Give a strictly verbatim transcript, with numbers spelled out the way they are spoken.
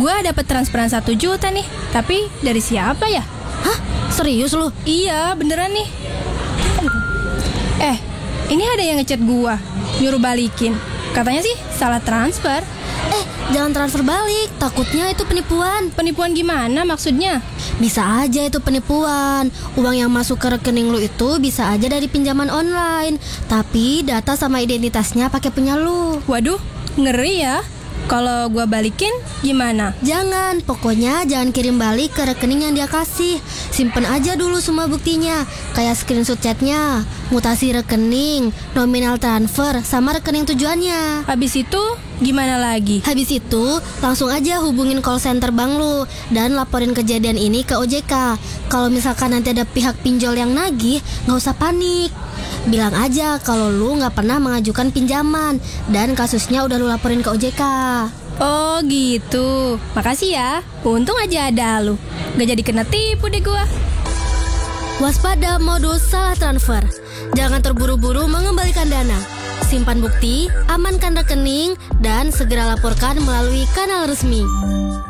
Gue dapet transferan satu juta nih. Tapi dari siapa ya? Hah? Serius lu? Iya, beneran nih. Eh, ini ada yang ngechat gue, nyuruh balikin. Katanya sih salah transfer. Eh, jangan transfer balik, takutnya itu penipuan. Penipuan gimana maksudnya? Bisa aja itu penipuan. Uang yang masuk ke rekening lu itu bisa aja dari pinjaman online, tapi data sama identitasnya pakai punya lu. Waduh, ngeri ya. Kalau gua balikin gimana? Jangan, pokoknya jangan kirim balik ke rekening yang dia kasih. Simpen aja dulu semua buktinya, kayak screenshot chatnya, mutasi rekening, nominal transfer, sama rekening tujuannya. Habis itu gimana lagi? Habis itu langsung aja hubungin call center bank lu dan laporin kejadian ini ke O J K. Kalau misalkan nanti ada pihak pinjol yang nagih, gak usah panik. Bilang aja kalau lu gak pernah mengajukan pinjaman dan kasusnya udah lu laporin ke O J K. Oh gitu. Makasih ya. Untung aja ada lu. Gak jadi kena tipu deh gua. Waspada modus salah transfer. Jangan terburu-buru mengembalikan dana. Simpan bukti, amankan rekening, dan segera laporkan melalui kanal resmi.